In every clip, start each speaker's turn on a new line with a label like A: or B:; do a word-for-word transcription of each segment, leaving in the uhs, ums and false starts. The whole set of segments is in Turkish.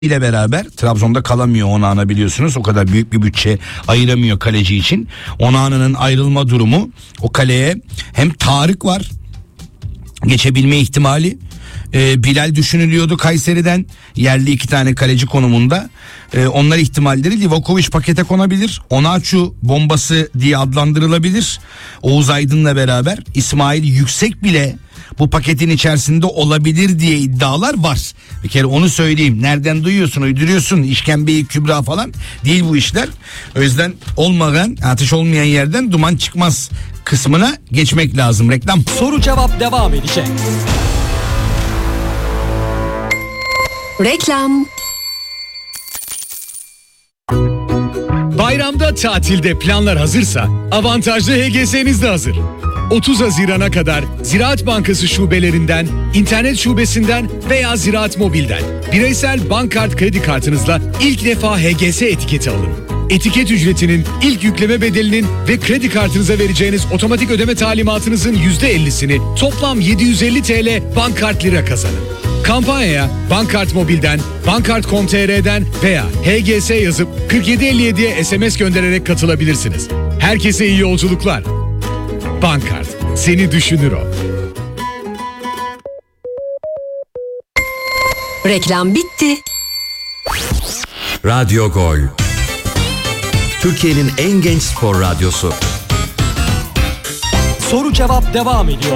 A: ile beraber Trabzon'da kalamıyor Onana, biliyorsunuz. O kadar büyük bir bütçe ayıramıyor kaleci için. Onana'nın ayrılma durumu, o kaleye hem Tarık var, geçebilme ihtimali. Ee, Bilal düşünülüyordu Kayseri'den, yerli iki tane kaleci konumunda. Ee, onlar ihtimalleri. Livakovic pakete konabilir. Onaçu bombası diye adlandırılabilir. Oğuz Aydın'la beraber İsmail Yüksek bile bu paketin içerisinde olabilir diye iddialar var. Bir kere onu söyleyeyim. Nereden duyuyorsun, uyduruyorsun, İşkembeyi Kübra falan değil bu işler. O yüzden olmayan, ateş olmayan yerden duman çıkmaz kısmına geçmek lazım. Reklam.
B: Soru cevap devam edecek.
C: Reklam.
D: Bayramda, tatilde planlar hazırsa avantajlı H G S'niz de hazır. otuz Haziran'a kadar Ziraat Bankası şubelerinden, internet şubesinden veya Ziraat Mobil'den bireysel bank kart kredi kartınızla ilk defa H G S etiketi alın. Etiket ücretinin, ilk yükleme bedelinin ve kredi kartınıza vereceğiniz otomatik ödeme talimatınızın yüzde ellisini toplam yedi yüz elli TL bank kart lira kazanın. Kampanyaya Bankart Mobil'den, bankart nokta com nokta tr'den veya H G S yazıp kırk yedi elli yediye S M S göndererek katılabilirsiniz. Herkese iyi yolculuklar. Bankart, seni düşünür o.
C: Reklam bitti.
E: Radyo Gol, Türkiye'nin en genç spor radyosu.
B: Soru cevap devam ediyor.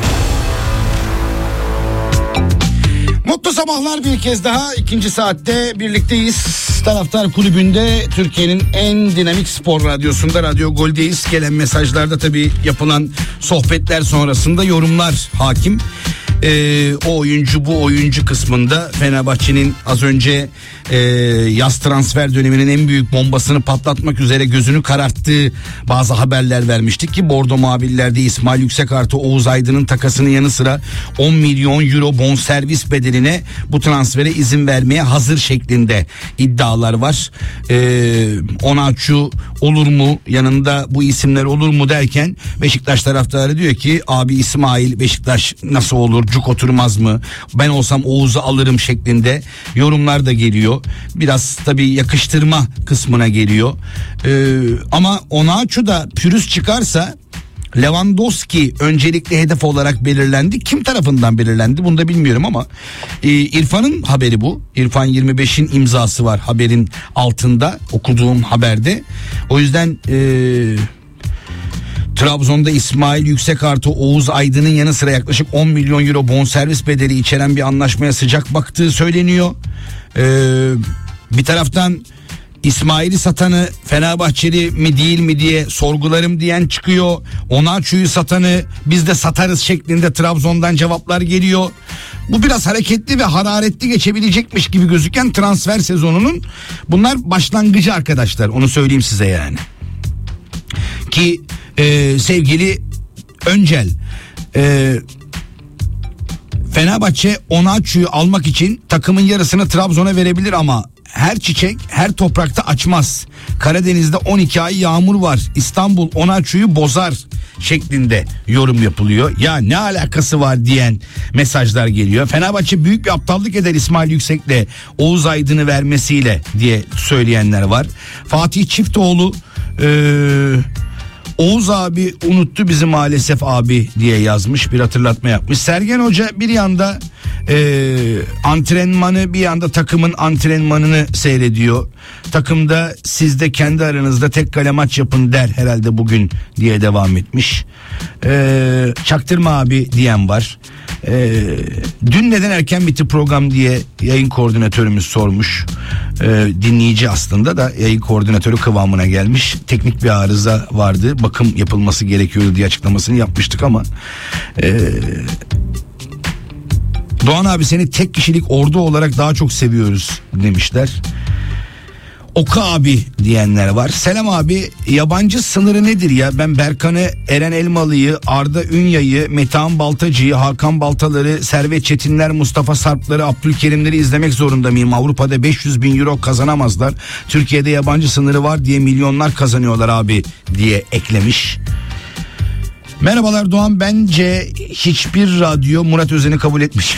A: Mutlu sabahlar bir kez daha, ikinci saatte birlikteyiz. Taraftar Kulübü'nde, Türkiye'nin en dinamik spor radyosunda, Radyo Gol'deyiz. Gelen mesajlarda tabii yapılan sohbetler sonrasında yorumlar hakim. Ee, o oyuncu bu oyuncu kısmında Fenerbahçe'nin az önce e, yaz transfer döneminin en büyük bombasını patlatmak üzere gözünü kararttığı bazı haberler vermiştik ki Bordo Mavillerde İsmail Yüksek artı Oğuz Aydın'ın takasının yanı sıra on milyon euro bonservis bedeline bu transfere izin vermeye hazır şeklinde iddialar var. Ee, Onaçu olur mu, yanında bu isimler olur mu derken Beşiktaş taraftarı diyor ki abi İsmail Beşiktaş nasıl olur, cuk oturmaz mı, ben olsam Oğuz'u alırım şeklinde yorumlar da geliyor. Biraz tabii yakıştırma kısmına geliyor. Ee, ama Onaçu da pürüz çıkarsa Lewandowski öncelikli hedef olarak belirlendi. Kim tarafından belirlendi bunu da bilmiyorum ama e, İrfan'ın haberi bu. İrfan yirmi beşin imzası var haberin altında, okuduğum haberde. O yüzden eee Trabzon'da İsmail Yüksek artı Oğuz Aydın'ın yanı sıra yaklaşık on milyon euro bonservis bedeli içeren bir anlaşmaya sıcak baktığı söyleniyor. Ee, bir taraftan İsmail'i satanı Fenerbahçeli mi değil mi diye sorgularım diyen çıkıyor. Onaçu'yu satanı biz de satarız şeklinde Trabzon'dan cevaplar geliyor. Bu biraz hareketli ve hararetli geçebilecekmiş gibi gözüken transfer sezonunun bunlar başlangıcı arkadaşlar, onu söyleyeyim size yani. Ki Ee, sevgili Öncel, e, Fenerbahçe Onaçu'yu almak için takımın yarısını Trabzon'a verebilir ama her çiçek her toprakta açmaz. Karadeniz'de on iki ay yağmur var, İstanbul Onaçu'yu bozar şeklinde yorum yapılıyor. Ya ne alakası var diyen mesajlar geliyor. Fenerbahçe büyük bir aptallık eder İsmail Yüksek'le Oğuz Aydın'ı vermesiyle diye söyleyenler var. Fatih Çiftoğlu eee Oğuz abi unuttu bizi maalesef abi diye yazmış, bir hatırlatma yapmış. Sergen Hoca bir yanda e, antrenmanı, bir yanda takımın antrenmanını seyrediyor. Takımda siz de kendi aranızda tek kale maç yapın der herhalde bugün diye devam etmiş. E, çaktırma abi diyen var. E, dün neden erken bitti program diye yayın koordinatörümüz sormuş. E, dinleyici aslında da yayın koordinatörü kıvamına gelmiş. Teknik bir arıza vardı, bakım yapılması gerekiyordu diye açıklamasını yapmıştık ama e, Doğan abi seni tek kişilik ordu olarak daha çok seviyoruz demişler. Oka abi diyenler var. Selam abi, yabancı sınırı nedir ya? Ben Berkan'ı, Eren Elmalı'yı, Arda Ünya'yı, Metehan Baltacı'yı, Hakan Baltaları, Servet Çetinler, Mustafa Sarp'ları, Abdülkerim'leri izlemek zorunda mıyım? Avrupa'da beş yüz bin euro kazanamazlar. Türkiye'de yabancı sınırı var diye milyonlar kazanıyorlar abi diye eklemiş. Merhabalar Doğan, bence hiçbir radyo Murat Özen'i kabul etmiş.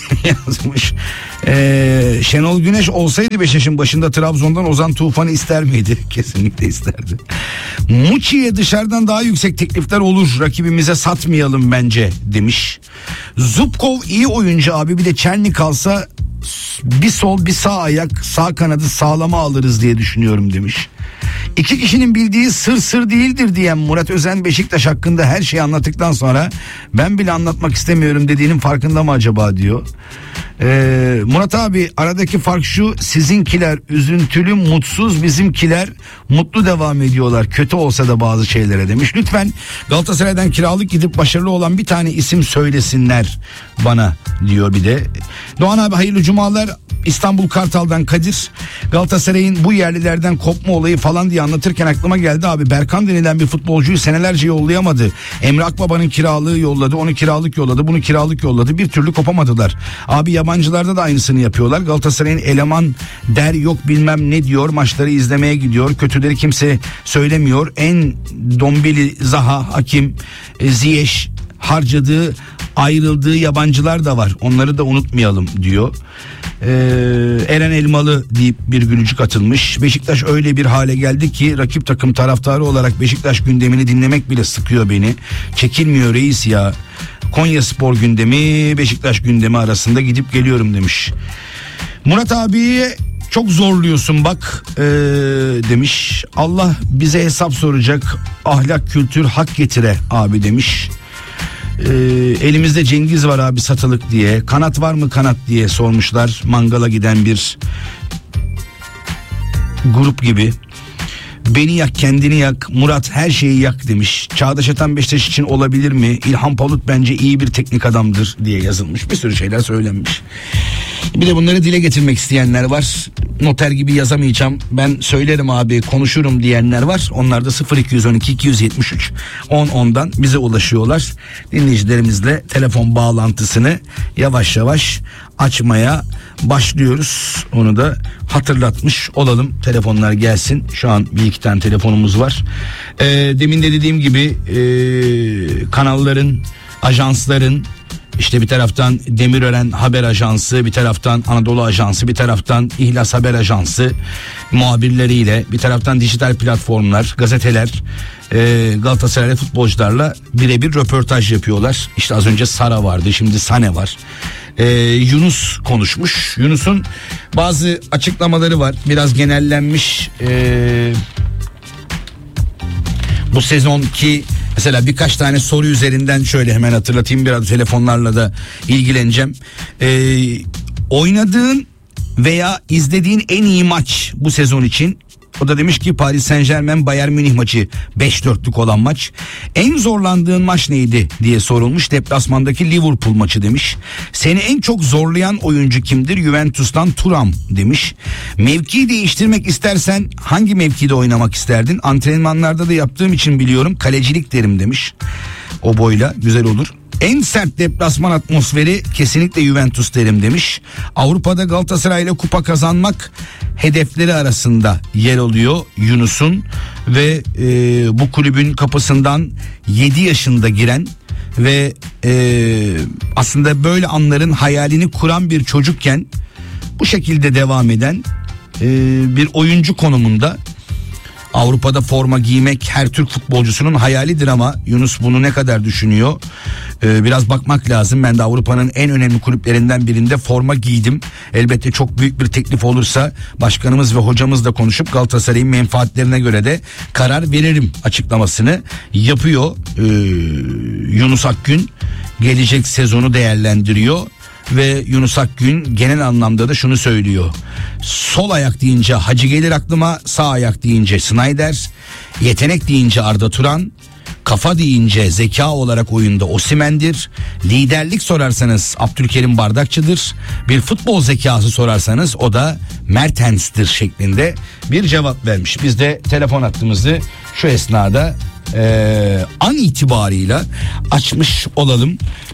A: yazmış. Ee, Şenol Güneş olsaydı Beşiktaş'ın başında Trabzon'dan Ozan Tufan'ı ister miydi? Kesinlikle isterdi. Muçi'ye dışarıdan daha yüksek teklifler olur. Rakibimize satmayalım bence demiş. Zubkov iyi oyuncu abi, bir de Çerni kalsa bir sol bir sağ ayak, sağ kanadı sağlama alırız diye düşünüyorum demiş. İki kişinin bildiği sır sır değildir diyen Murat Özen Beşiktaş hakkında her şeyi anlattıktan sonra ben bile anlatmak istemiyorum dediğinin farkında mı acaba diyor. Ee, Murat abi, aradaki fark şu: sizinkiler üzüntülü mutsuz, bizimkiler mutlu devam ediyorlar kötü olsa da bazı şeylere demiş. Lütfen Galatasaray'dan kiralık gidip başarılı olan bir tane isim söylesinler bana diyor. Bir de Doğan abi hayırlı cumalar. İstanbul Kartal'dan Kadir. Galatasaray'ın bu yerlilerden kopma olayı falan diye anlatırken aklıma geldi abi. Berkan denilen bir futbolcuyu senelerce yollayamadı. Emre Akbaba'nın kiralığı yolladı, onu kiralık yolladı, bunu kiralık yolladı, bir türlü kopamadılar. Abi yabancılarda da aynısını yapıyorlar. Galatasaray'ın eleman der yok bilmem ne diyor, maçları izlemeye gidiyor, kötüleri kimse söylemiyor. En dombili Zaha, Hakim, Ziyech harcadığı, ayrıldığı yabancılar da var, onları da unutmayalım diyor. Ee, Eren Elmalı deyip bir gülücük atılmış. Beşiktaş öyle bir hale geldi ki rakip takım taraftarı olarak Beşiktaş gündemini dinlemek bile sıkıyor beni. Çekilmiyor reis ya. Konyaspor gündemi, Beşiktaş gündemi arasında gidip geliyorum demiş. Murat abiye çok zorluyorsun bak ee, demiş. Allah bize hesap soracak, ahlak kültür hak getire abi demiş. Ee, elimizde Cengiz var abi satılık diye, kanat var mı kanat diye sormuşlar. Mangala giden bir grup gibi. Beni yak kendini yak, Murat her şeyi yak demiş. Çağdaş Atan Beşiktaş için olabilir mi? İlhan Palut bence iyi bir teknik adamdır diye yazılmış. Bir sürü şeyler söylenmiş. Bir de bunları dile getirmek isteyenler var. Noter gibi yazamayacağım, ben söylerim abi, konuşurum diyenler var. Onlar da sıfır iki on iki iki yüz yetmiş üç on ondan bize ulaşıyorlar. Dinleyicilerimizle telefon bağlantısını yavaş yavaş açmaya başlıyoruz. Onu da hatırlatmış olalım. Telefonlar gelsin. Şu an bir iki tane telefonumuz var. Ee, demin de dediğim gibi e, kanalların, ajansların, İşte bir taraftan Demirören Haber Ajansı, bir taraftan Anadolu Ajansı, bir taraftan İhlas Haber Ajansı muhabirleriyle, bir taraftan dijital platformlar, gazeteler e, Galatasaraylı futbolcularla birebir röportaj yapıyorlar. İşte az önce Sara vardı, şimdi Sane var. E, Yunus konuşmuş. Yunus'un bazı açıklamaları var. Biraz genellenmiş. E, bu sezonki mesela birkaç tane soru üzerinden şöyle hemen hatırlatayım, biraz telefonlarla da ilgileneceğim. Ee, oynadığın veya izlediğin en iyi maç bu sezon için, o da demiş ki Paris Saint-Germain Bayern Münih maçı, beş dörtlük olan maç. En zorlandığın maç neydi diye sorulmuş. Deplasmandaki Liverpool maçı demiş. Seni en çok zorlayan oyuncu kimdir? Juventus'tan Thuram demiş. Mevki değiştirmek istersen hangi mevkide oynamak isterdin? Antrenmanlarda da yaptığım için biliyorum, kalecilik derim demiş. O boyla güzel olur. En sert deplasman atmosferi kesinlikle Juventus derim demiş. Avrupa'da Galatasaray ile kupa kazanmak hedefleri arasında yer alıyor Yunus'un ve e, bu kulübün kapısından yedi yaşında giren ve e, aslında böyle anların hayalini kuran bir çocukken bu şekilde devam eden e, bir oyuncu konumunda. Avrupa'da forma giymek her Türk futbolcusunun hayalidir ama Yunus bunu ne kadar düşünüyor? Ee, biraz bakmak lazım. Ben de Avrupa'nın en önemli kulüplerinden birinde forma giydim. Elbette çok büyük bir teklif olursa başkanımız ve hocamız da konuşup Galatasaray'ın menfaatlerine göre de karar veririm açıklamasını yapıyor. Ee, Yunus Akgün gelecek sezonu değerlendiriyor. Ve Yunus Akgün genel anlamda da şunu söylüyor. Sol ayak deyince Hacı gelir aklıma, sağ ayak deyince Snyder, yetenek deyince Arda Turan, kafa deyince zeka olarak oyunda Osimhen'dir. Liderlik sorarsanız Abdülkerim Bardakçı'dır. Bir futbol zekası sorarsanız o da Mertens'tir şeklinde bir cevap vermiş. Biz de telefon hattımızı şu esnada Ee, an itibarıyla açmış olalım.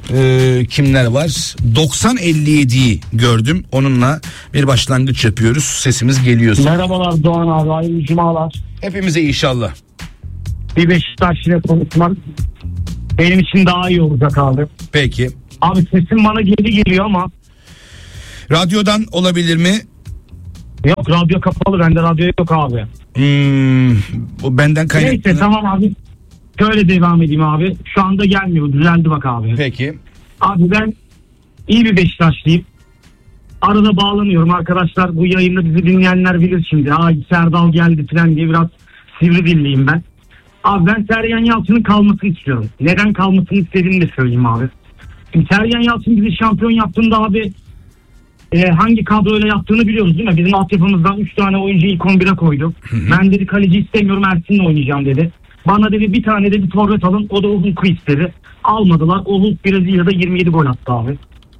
A: Ee, kimler var? doksan elli yediyi gördüm. Onunla bir başlangıç yapıyoruz. Sesimiz geliyor.
C: Merhabalar Doğan abi, hayırlı cumalar.
A: Hepimize inşallah.
C: Bir Beşiktaş ile konuşmak benim için daha iyi olacak abi.
A: Peki.
C: Abi sesim bana geri geliyor ama
A: Radyodan olabilir mi?
C: Yok, radyo kapalı, bende radyo yok abi.
A: Hmm, o benden kaynaklı.
C: Neyse tamam abi. Şöyle devam edeyim abi. Şu anda gelmiyor, düzeldi bak abi.
A: Peki.
C: Abi ben iyi bir Beşiktaşlıyım. Arada bağlanıyorum arkadaşlar. Bu yayında bizi dinleyenler bilir şimdi. Ay Serdal geldi falan diye biraz sivri dilliyim ben. Abi ben Sergen Yalçın'ın kalmasını istiyorum. Neden kalmasını istediğimi de söyleyeyim abi. Şimdi Sergen Yalçın bizi şampiyon yaptığında abi e, hangi kadroyla yaptığını biliyoruz değil mi? Bizim altyapımızdan üç tane oyuncu ilk on bire koydu. Hı hı. Ben dedi kaleci istemiyorum, Ersin'le oynayacağım dedi. Bana dedi bir tane dedi forvet alın, o da Hulk'u istedi. Almadılar. O Hulk Brezilya'da yirmi yedi gol attı abi.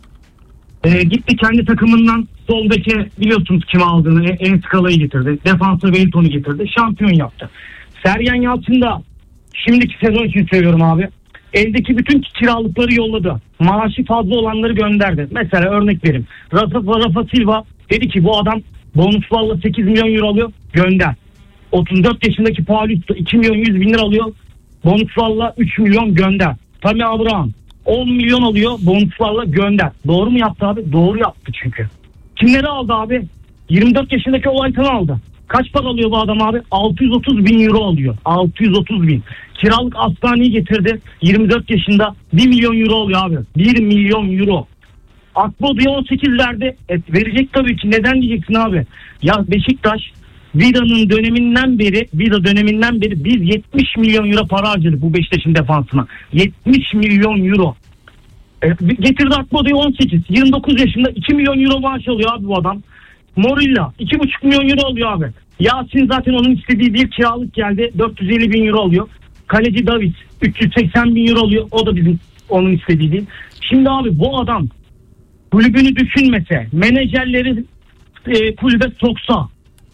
C: E, gitti kendi takımından sol beke biliyorsunuz kimi aldığını, En Skala'yı getirdi. Defansa Wellington'u getirdi. Şampiyon yaptı. Sergen Yalçın da şimdiki sezon için söylüyorum abi. Eldeki bütün kiralıkları yolladı. Maaşı fazla olanları gönderdi. Mesela örnek vereyim. Rafa, Rafa Silva dedi ki bu adam bonuslarla sekiz milyon euro alıyor. Gönder. otuz dört yaşındaki Paulista iki milyon yüz bin lira alıyor. Bonuslarla üç milyon gönder. Tammy Abraham on milyon alıyor. Bonuslarla gönder. Doğru mu yaptı abi? Doğru yaptı çünkü. Kimleri aldı abi? yirmi dört yaşındaki Olaytan'ı aldı. Kaç para alıyor bu adam abi? altı yüz otuz bin euro alıyor. altı yüz otuz bin. Kiralık Aslanı'yı getirdi. yirmi dört yaşında bir milyon euro alıyor abi. bir milyon euro. Akbodu'ya on sekiz verdi. E, verecek tabii ki. Neden diyeceksin abi? Ya Beşiktaş Vida'nın döneminden beri Vida döneminden beri biz yetmiş milyon euro para harcadık bu Beşiktaş'ın defansına. yetmiş milyon euro. E, getirdi Akbodu'ya on sekiz. yirmi dokuz yaşında iki milyon euro maaş alıyor abi bu adam. Morilla iki buçuk milyon euro alıyor abi. Yasin zaten onun istediği bir kiralık geldi. dört yüz elli bin euro alıyor. Kaleci Davis üç yüz seksen bin euro alıyor. O da bizim onun istediği değil. Şimdi abi bu adam kulübünü düşünmese, menajerleri e, kulübe soksa,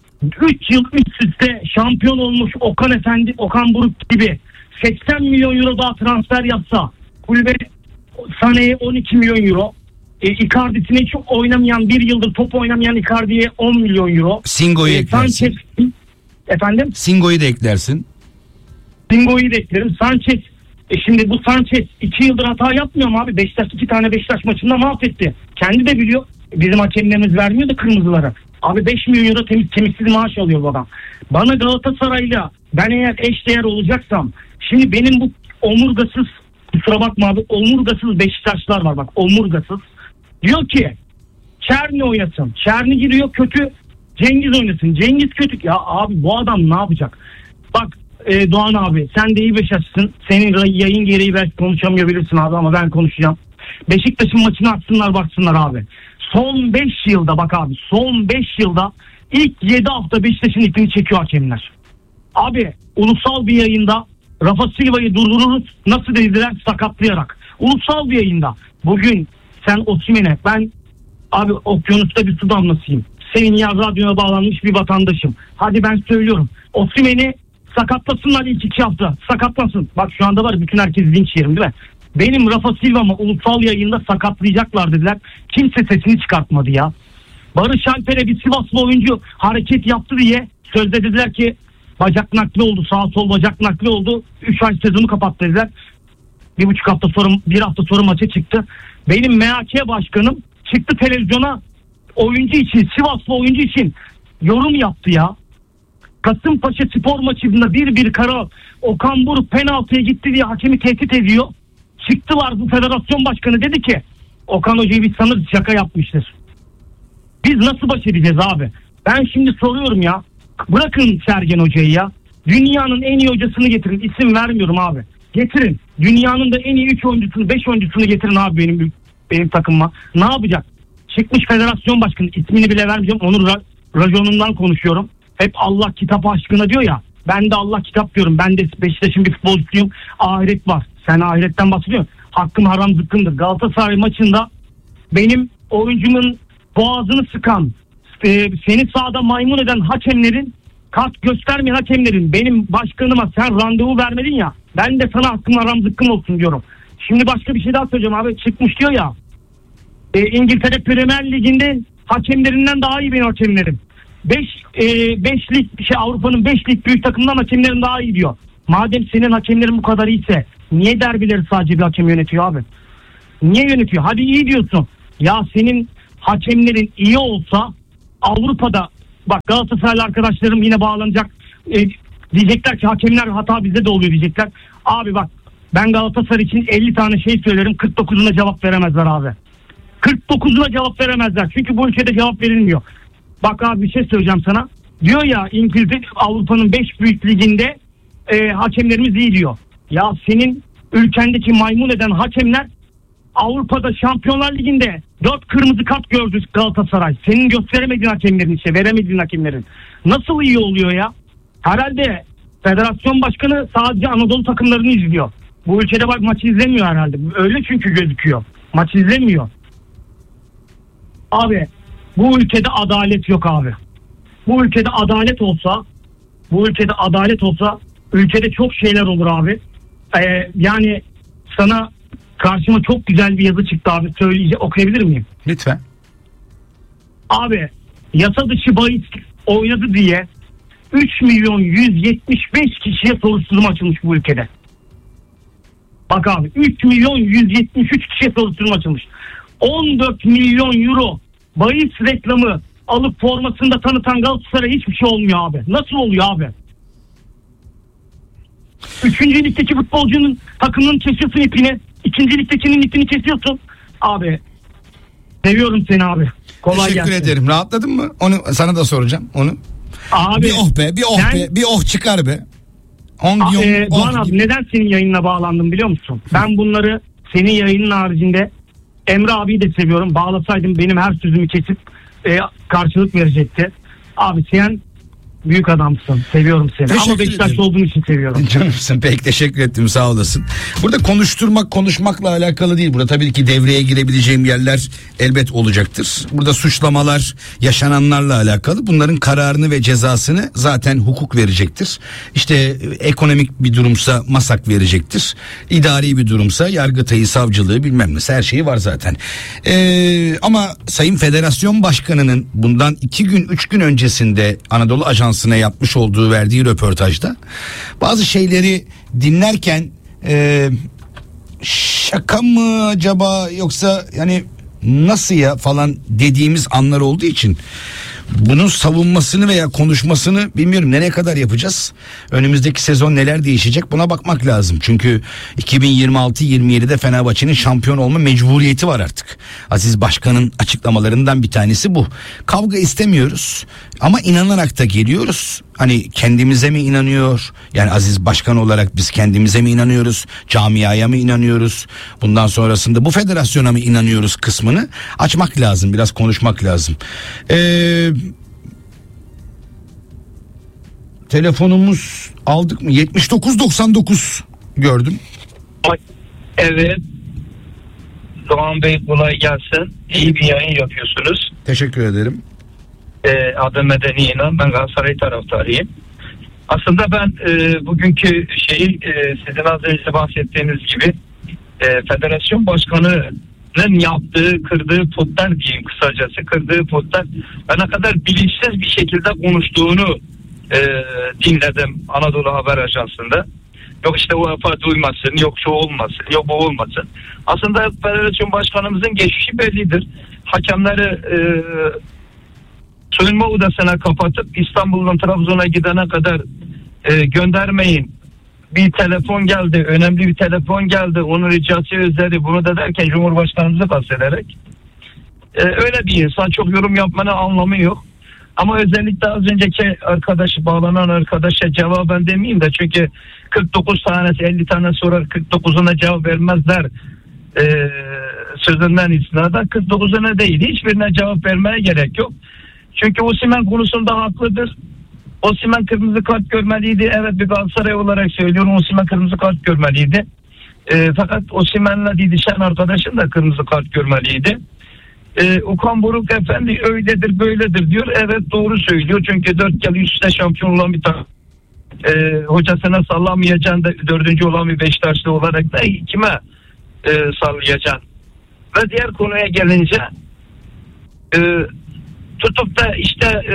C: üç yıl üst üste şampiyon olmuş Okan Efendi, Okan Buruk gibi seksen milyon euro daha transfer yapsa, kulübe Sané'ye on iki milyon euro, E, Icardi'sine hiç oynamayan, bir yıldır top oynamayan Icardi'ye on milyon euro.
A: Singo'yu
C: E,
A: eklersin.
C: Sanchez, efendim?
A: Singo'yu da eklersin.
C: Singo'yu da eklerim. Sanchez. E şimdi bu Sanchez iki yıldır hata yapmıyor mu abi? Beşiktaş iki tane Beşiktaş maçında mahvetti. Kendi de biliyor. Bizim hakemlerimiz vermiyor da kırmızıları. Abi beş milyon euro temiz kemiksiz maaş alıyor bu adam. Bana Galatasaray'la ben eğer eşdeğer olacaksam, şimdi benim bu omurgasız, kusura bakma abi, omurgasız Beşiktaşlar var bak, omurgasız. Diyor ki Çerni oynasın. Çerni giriyor kötü. Cengiz oynasın. Cengiz kötü. Ya abi bu adam ne yapacak? Bak e, Doğan abi sen de iyi Beşiktaş'sın. Senin yayın gereği belki konuşamıyor bilirsin abi ama ben konuşacağım. Beşiktaş'ın maçını açsınlar baksınlar abi. Son beş yılda bak abi son beş yılda ilk yedi hafta Beşiktaş'ın ipini çekiyor hakemler. Abi ulusal bir yayında Rafa Silva'yı durdururuz. Nasıl dediler? Sakatlayarak. Ulusal bir yayında. Bugün sen Osimhen'e, ben abi okyanusta bir su damlasıyım. Senin ya radyona bağlanmış bir vatandaşım. Hadi ben söylüyorum. Osimhen'i sakatlasınlar ilk iki hafta. Sakatlasın. Bak şu anda var bütün herkes linç yerim değil mi? Benim Rafa Silva'mı ulusal yayında sakatlayacaklar dediler. Kimse sesini çıkartmadı ya. Barış Alper'e bir Sivaslı oyuncu hareket yaptı diye sözde dediler ki bacak nakli oldu. Sağ sol bacak nakli oldu. üç ay sezonu kapattı dediler. Bir buçuk hafta sonra, bir hafta sonra maça çıktı. Benim M H K başkanım çıktı televizyona oyuncu için, Sivaslı oyuncu için yorum yaptı ya. Kasımpaşa spor maçında bir bir kara Okan Buruk penaltıya gitti diye hakemi tehdit ediyor. Çıktılar bu federasyon başkanı dedi ki Okan Hoca'yı biz sanırız şaka yapmıştır. Biz nasıl baş edeceğiz abi? Ben şimdi soruyorum ya. Bırakın Sergen Hoca'yı ya. Dünyanın en iyi hocasını getirin. İsim vermiyorum abi. Getirin. Dünyanın da en iyi üç oyuncusunu, beş oyuncusunu getirin abi benim benim takımıma. Ne yapacak? Çıkmış federasyon başkanı, ismini bile vermeyeceğim. Onun ra- raconundan konuşuyorum. Hep Allah kitap aşkına diyor ya. Ben de Allah kitap diyorum. Ben de Beşiktaş'ın bir futbolcusuyum. Ahiret var. Sen ahiretten bahsediyorsun. Hakkım haram zıkkımdır. Galatasaray maçında benim oyuncumun boğazını sıkan, e, seni sahada maymun eden hakemlerin, kart göstermeyen hakemlerin benim başkanıma sen randevu vermedin ya. Ben de sana hakkım haram zıkkım olsun diyorum. Şimdi başka bir şey daha söyleyeceğim abi. Çıkmış diyor ya. E, İngiltere Premier Ligi'nde hakemlerinden daha iyi benim hakemlerim. beş e, beş lig şey Avrupa'nın beş lig büyük takımından hakemlerin daha iyi diyor. Madem senin hakemlerin bu kadar iyiyse niye derbileri sadece bir hakem yönetiyor abi? Niye yönetiyor? Hadi iyi diyorsun. Ya senin hakemlerin iyi olsa Avrupa'da, bak Galatasaraylı arkadaşlarım yine bağlanacak, e, diyecekler ki hakemler hata bizde de oluyor diyecekler. Abi bak, ben Galatasaray için elli tane şey söylerim, kırk dokuzuna cevap veremezler abi. kırk dokuzuna cevap veremezler çünkü bu ülkede cevap verilmiyor. Bak abi, bir şey söyleyeceğim sana. Diyor ya İngiltere Avrupa'nın beş büyük liginde e, hakemlerimiz iyi diyor. Ya senin ülkendeki maymun eden hakemler Avrupa'da Şampiyonlar Ligi'nde dört kırmızı kart gördü Galatasaray. Senin gösteremediğin hakemlerin, işte veremediğin hakemlerin. Nasıl iyi oluyor ya? Herhalde federasyon başkanı sadece Anadolu takımlarını izliyor. Bu ülkede bak maçı izlemiyor herhalde. Öyle çünkü gözüküyor. Maç izlemiyor. Abi bu ülkede adalet yok abi. Bu ülkede adalet olsa, bu ülkede adalet olsa ülkede çok şeyler olur abi. Ee, yani sana karşıma çok güzel bir yazı çıktı abi. Söyleyeceğim, okuyabilir miyim?
A: Lütfen.
C: Abi yasa dışı bahis oynadı diye üç milyon yüz yetmiş beş kişiye soruşturma açılmış bu ülkede. Bak abi, üç milyon yüz yetmiş üç kişiye soruşturma açılmış. on dört milyon euro bahis reklamı alıp formasında tanıtan Galatasaray hiçbir şey olmuyor abi. Nasıl oluyor abi? Üçüncü ligdeki futbolcunun takımının kesiyorsun ipini. İkinci ligdekinin ipini kesiyorsun. Abi seviyorum seni abi. Kolay
A: Teşekkür
C: gelsin.
A: ederim. Rahatladın mı? Onu sana da soracağım. Onu.
C: Abi,
A: Bir oh be, bir oh
C: sen,
A: be, bir oh çıkar be. On,
C: a,
A: yon,
C: e, Doğan
A: oh
C: abi
A: gibi.
C: neden senin yayınına bağlandım biliyor musun? Ben bunları senin yayının haricinde Emre abiyi de seviyorum. Bağlasaydım benim her sözümü kesip e, karşılık verecekti. Abi sen büyük adamsın. Seviyorum seni.
A: Teşekkür
C: Ama Beşiktaşlı
A: ederim.
C: olduğun için seviyorum.
A: Canımsın, pek teşekkür ettim, sağ olasın. Burada konuşturmak, konuşmakla alakalı değil. Burada tabii ki devreye girebileceğim yerler elbet olacaktır. Burada suçlamalar yaşananlarla alakalı. Bunların kararını ve cezasını zaten hukuk verecektir. İşte ekonomik bir durumsa MASAK verecektir. İdari bir durumsa Yargıtay'ı, savcılığı, bilmem ne, her şeyi var zaten. Ee, ama Sayın Federasyon Başkanı'nın bundan iki gün, üç gün öncesinde Anadolu Ajansı'na yapmış olduğu, verdiği röportajda bazı şeyleri dinlerken e, şaka mı acaba, yoksa yani nasıl ya falan dediğimiz anlar olduğu için bunun savunmasını veya konuşmasını bilmiyorum nereye kadar yapacağız. Önümüzdeki sezon neler değişecek, buna bakmak lazım. Çünkü iki bin yirmi altı yirmi yedide Fenerbahçe'nin şampiyon olma mecburiyeti var artık. Aziz Başkan'ın açıklamalarından bir tanesi bu. Kavga istemiyoruz ama inanarak da geliyoruz. Hani kendimize mi inanıyor? Yani Aziz Başkan olarak biz kendimize mi inanıyoruz? Camiaya mı inanıyoruz? Bundan sonrasında bu federasyona mı inanıyoruz kısmını açmak lazım. Biraz konuşmak lazım. Eee Telefonumuz aldık mı? yetmiş dokuz doksan dokuz gördüm.
F: Evet. Doğan Bey kolay gelsin. İyi bir yayın yapıyorsunuz.
A: Teşekkür ederim.
F: Ee, adım Medeni İnan. Ben Galatasaray taraftarıyım. Aslında ben e, bugünkü şeyi e, sizin az önce bahsettiğiniz gibi e, Federasyon Başkanı'nın yaptığı, kırdığı potlar diyeyim kısacası. Kırdığı potlar ve ne kadar bilinçsiz bir şekilde konuştuğunu e, dinledim Anadolu Haber Ajansı'nda. Yok işte UEFA duymasın, yok şu olmasın, yok bu olmasın. Aslında Federasyon Başkanımızın geçişi bellidir. Hakemleri e, soyunma odasına kapatıp İstanbul'dan Trabzon'a gidene kadar e, göndermeyin. Bir telefon geldi, önemli bir telefon geldi, onun ricası özleri, bunu da derken Cumhurbaşkanımızı kastederek. E, öyle bir insan, çok yorum yapmanın anlamı yok. Ama özellikle az önceki arkadaşı, bağlanan arkadaşa cevaben demeyeyim de, çünkü kırk dokuz tanesi elli tane sorar, kırk dokuzuna cevap vermezler e, sözünden isnaden kırk dokuzuna değil, hiçbirine cevap vermeye gerek yok. Çünkü Osimhen konusunda haklıdır. Osimhen kırmızı kart görmeliydi. Evet, bir Galatasaray olarak söylüyorum, Osimhen kırmızı kart görmeliydi. E, fakat Osimhen'le didişen arkadaşın da kırmızı kart görmeliydi. Ee, Okan Buruk efendi öyledir böyledir diyor. Evet, doğru söylüyor. Çünkü dört yıl üst üste şampiyon olan bir takım. Ee, hocasına sallamayacağın da dördüncü olan bir Beşiktaşlı olarak da kime e, sallayacaksın? Ve diğer konuya gelince e, tutup da işte e,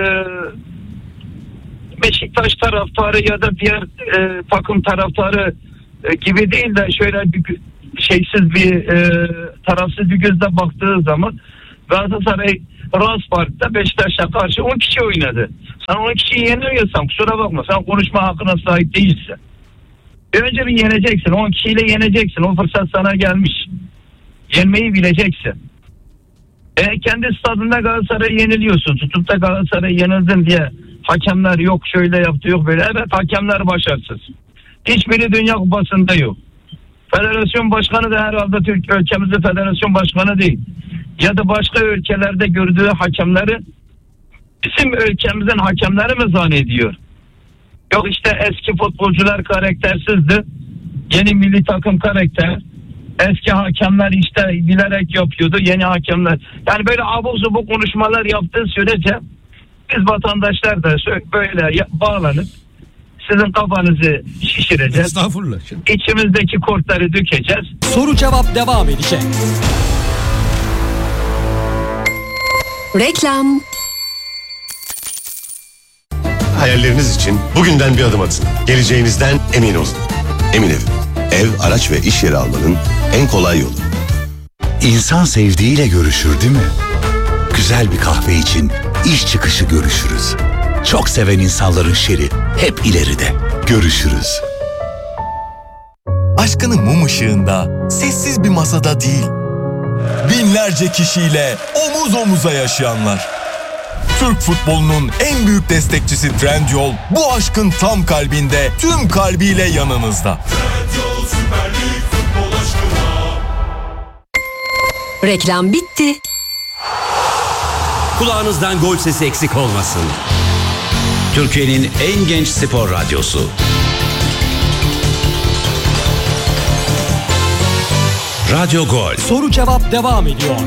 F: Beşiktaş taraftarı ya da diğer e, takım taraftarı e, gibi değil de şöyle bir şeysiz bir e, tarafsız bir gözle baktığı zaman Galatasaray Rams Park'ta Beşiktaş'a karşı on kişi oynadı. Sen on kişiyi yenemiyorsan kusura bakma, sen konuşma hakkına sahip değilsin. Önce bir yeneceksin, on kişiyle yeneceksin. O fırsat sana gelmiş. Yenmeyi bileceksin. E, kendi stadında Galatasaray'ı yeniliyorsun. Tutup da Galatasaray'ı yenildin diye hakemler yok şöyle yaptı yok böyle. Evet, hakemler başarısız. Hiçbiri Dünya Kupası'nda yok. Federasyon başkanı da herhalde Türk ülkemizde federasyon başkanı değil. Ya da başka ülkelerde gördüğü hakemleri bizim ülkemizin hakemleri mi zannediyor? Yok işte eski futbolcular karaktersizdi. Yeni milli takım karakter. Eski hakemler işte bilerek yapıyordu. Yeni hakemler. Yani böyle abuk subuk konuşmalar yaptığı sürece biz vatandaşlar da böyle bağlanıp sizin kafanızı şişireceğiz.
A: Estağfurullah.
F: İçimizdeki korkları dökeceğiz.
B: Soru cevap devam edecek.
G: Reklam.
H: Hayalleriniz için bugünden bir adım atın. Geleceğinizden emin olun. Emin Ev. Ev, araç ve iş yeri almanın en kolay yolu.
I: İnsan sevdiğiyle görüşür değil mi? Güzel bir kahve için iş çıkışı görüşürüz. Çok seven insanların şeri hep ileride. Görüşürüz.
J: Aşkını mum ışığında, sessiz bir masada değil, binlerce kişiyle omuz omuza yaşayanlar. Türk futbolunun en büyük destekçisi Trendyol, bu aşkın tam kalbinde, tüm kalbiyle yanınızda.
K: Trendyol Süper Lig futbol aşkına.
G: Reklam bitti.
E: Kulağınızdan gol sesi eksik olmasın. Türkiye'nin en genç spor radyosu. Radyo Gol.
B: Soru cevap devam ediyor.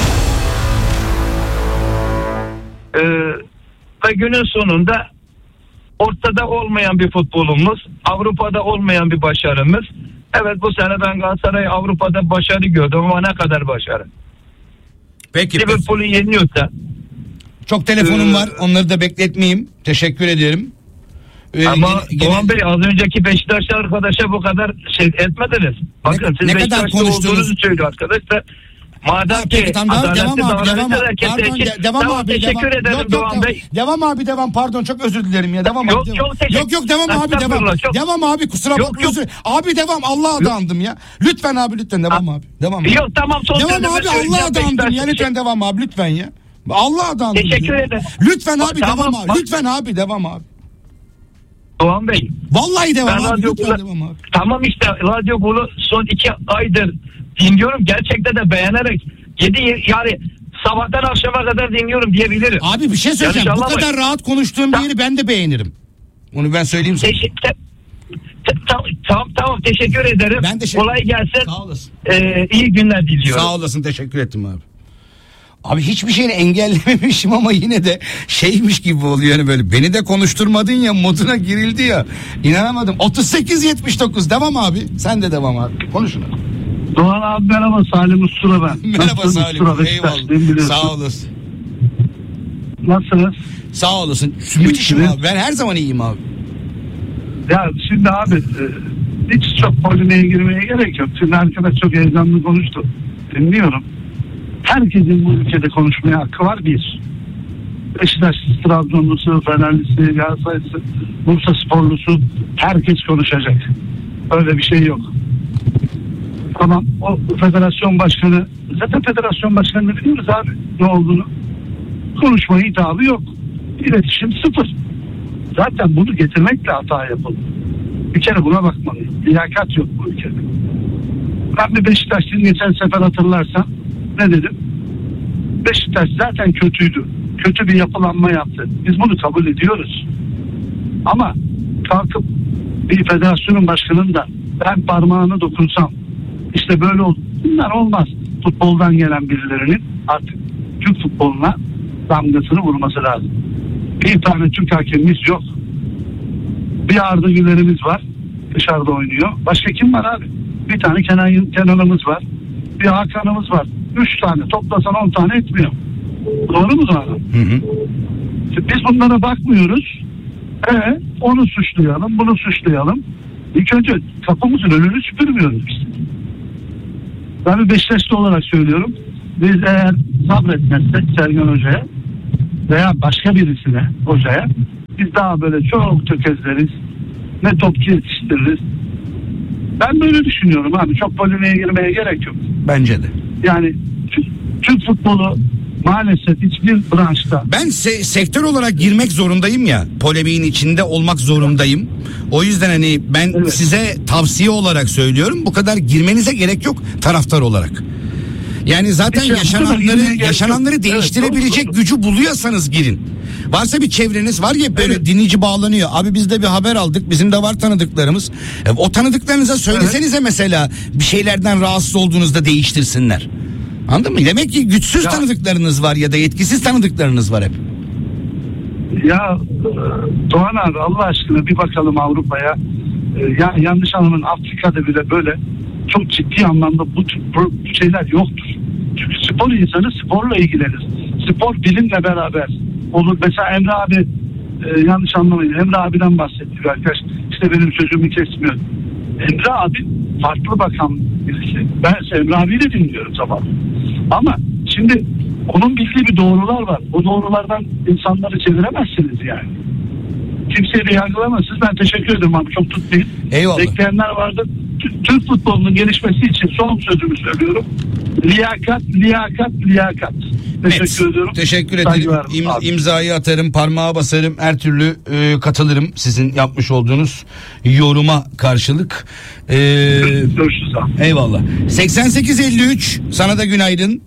F: Ee, ve günün sonunda ortada olmayan bir futbolumuz, Avrupa'da olmayan bir başarımız. Evet, bu sene ben Galatasaray Avrupa'da başarı gördüm ama ne kadar başarı?
A: Peki.
F: Liverpool'u yeniyorsa.
A: Çok telefonum
F: Ee,
A: var. Onları da bekletmeyeyim. Teşekkür ederim. Ee,
F: Ama
A: gene-
F: Doğan
A: gene-
F: Bey, az önceki Beşiktaşlı arkadaşa bu kadar şey etmediniz. Bakın
A: Ne-
F: siz
A: ne kadar
F: Beşiktaşlı
A: konuştunuz?
F: olduğunuzu söylüyor arkadaşlar. Madem ki
A: Peki, tamam, devam,
F: adaletli
A: devam abi,
F: davranış
A: devam abi.
F: hareketi
A: Pardon,
F: için-
A: de- devam
F: Tamam,
A: abi,
F: teşekkür
A: devam.
F: ederim
A: Yok, yok,
F: Doğan
A: devam.
F: Bey.
A: Devam abi, devam. Pardon, çok özür dilerim ya. Devam
F: Yok,
A: abi. Devam.
F: çok teşekkür-
A: Yok yok devam abi, devam.
F: Estağfurullah, çok-
A: Devam abi, kusura
F: Yok,
A: bakma.
F: yok.
A: özür- Abi devam. Allah'a adandım ya. Lütfen abi, lütfen devam abi. Devam abi.
F: Yok, tamam, son
A: Devam
F: sözümü
A: abi,
F: söyleyeceğim
A: Allah'a adandım
F: Beşiktaşlı
A: ya.
F: için.
A: Lütfen devam abi, lütfen ya. Allah'a adandım.
F: Teşekkür
A: ya.
F: ederim.
A: Lütfen abi,
F: Tamam,
A: devam abi.
F: bak-
A: Lütfen abi, devam abi.
F: Doğan Bey.
A: Vallahi devam
F: Ben
A: abi.
F: radyo
A: Lütfen
F: kula-
A: devam abi.
F: Tamam işte radyo kulu son iki aydır dinliyorum. Gerçekten de beğenerek yedi yani sabahtan akşama kadar dinliyorum diyebilirim.
A: Abi bir şey söyleyeceğim.
F: Yanlış
A: Bu
F: anlamayın.
A: kadar rahat konuştuğum bir yeri ben de beğenirim. Onu ben söyleyeyim sana.
F: Teşekkür Tamam, tamam, tamam, teşekkür ederim.
A: Ben teşekkür-
F: Kolay gelsin.
A: Sağ olasın.
F: Ee, iyi günler diliyorum.
A: Sağ olasın, teşekkür ettim abi. Abi hiçbir şeyini engellememişim ama yine de şeymiş gibi oluyor yani, böyle beni de konuşturmadın ya moduna girildi ya. İnanamadım. otuz sekiz yetmiş dokuz devam abi. Sen de devam abi. Konuşun abi.
C: Doğan abi merhaba, Salim Ustura ben.
A: Merhaba
C: Nasılsın
A: Salim.
C: Ustura, Beşiktaşlıyım,
A: Eyvallah.
C: biliyorsun.
A: Sağ olasın.
C: Nasılsınız?
A: Sağ olasın. Müthişim
C: Evet.
A: abi. Ben her zaman iyiyim abi.
C: Ya şimdi abi e, hiç çok polemeye girmeye gerek yok. Şimdi arkadaş çok heyecanlı konuştu. Dinliyorum. Herkesin bu ülkede konuşmaya hakkı var bir. Beşiktaşlısı, Trabzonlusu, Fenerlisi, Galatasaraylısı, Bursa Sporlusu herkes konuşacak. Öyle bir şey yok. Tamam, o federasyon başkanı, zaten federasyon başkanını biliyoruz abi ne olduğunu. Konuşma hitabı yok. İletişim sıfır. Zaten bunu getirmekle hata yapıldı. Bir kere buna bakmalıyız. Liyakat yok bu ülkede. Ben bir Beşiktaşlı'nın geçen sefer hatırlarsan ne dedim? Beşiktaş zaten kötüydü. Kötü bir yapılanma yaptı. Biz bunu kabul ediyoruz. Ama kalkıp bir federasyonun başkanının da ben parmağını dokunsam işte böyle oldu. Bunlar olmaz. Futboldan gelen birilerinin artık Türk futboluna damgasını vurması lazım. Bir tane Türk hakemimiz yok. Bir Arda Güler'imiz var. Dışarıda oynuyor. Başka kim var abi? Bir tane Kenan, Kenan'ımız var. Bir Hakan'ımız var. Üç tane. Toplasan on tane etmiyor. Doğru mu Doğan?
A: Hı hı.
C: Biz bunlara bakmıyoruz. Ee, onu suçlayalım, bunu suçlayalım. İlk önce kapımızın önünü süpürmüyoruz biz. Ben bir Beşiktaşlı olarak söylüyorum.
G: biz eğer sabretmezsek Sergen Hoca'ya veya başka birisine hocaya biz daha böyle çok tökezleriz. Ne topçu yetiştiririz. Ben böyle düşünüyorum abi. Çok polemiğe girmeye gerek yok.
A: Bence de.
G: Yani Türk futbolu maalesef hiçbir branşta.
A: Ben se- sektör olarak girmek zorundayım ya. Polemiğin içinde olmak zorundayım. O yüzden hani ben evet. size tavsiye olarak söylüyorum. Bu kadar girmenize gerek yok taraftar olarak. Yani zaten
G: Hiç
A: yaşananları yaşananları
G: yok.
A: değiştirebilecek
G: evet,
A: gücü buluyorsanız girin. Varsa bir çevreniz var ya böyle evet. dinleyici bağlanıyor. Abi biz de bir haber aldık. Bizim de var tanıdıklarımız. E, o tanıdıklarınıza söylesenize evet. mesela bir şeylerden rahatsız olduğunuzda değiştirsinler. Anladın mı? Demek ki güçsüz ya, tanıdıklarınız var ya da yetkisiz tanıdıklarınız var hep.
G: Ya Doğan abi Allah aşkına bir bakalım Avrupa'ya. Ya yanlış anlamayın, Afrika'da bile böyle çok ciddi anlamda bu tür şeyler yoktur. Çünkü spor insanı sporla ilgilenir. Spor bilimle beraber olur. Mesela Emre abi e, yanlış anlamayın, Emre abiden bahsetti bir arkadaş. İşte benim sözümü kesmiyor. Emre abi farklı bakan birisi. Ben Emre abiyi de dinliyorum sabah. Ama şimdi onun bildiği bir doğrular var. O doğrulardan insanları çeviremezsiniz yani. Kimseyi de yargılamazsınız. Ben teşekkür ederim abi. Çok tutmayın.
A: Eyvallah.
G: Bekleyenler vardı. Türk futbolunun gelişmesi için son sözümü söylüyorum. Liyakat, liyakat, liyakat. Teşekkür
A: evet.
G: ediyorum.
A: Teşekkür ederim. İm, imzayı atarım, parmağa basarım. Her türlü e, katılırım sizin yapmış olduğunuz yoruma karşılık. E,
G: Görüşürüz abi.
A: Eyvallah. seksen sekiz elli üç sana da günaydın.